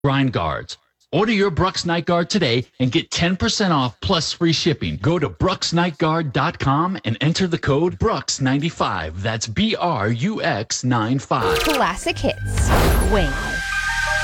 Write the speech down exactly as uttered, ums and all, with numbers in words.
Grind guards. Order your Brux Night Guard today and get ten percent off plus free shipping. Go to brux night guard dot com and enter the code brux ninety-five. That's B R U X ninety-five. Classic hits. Wayne.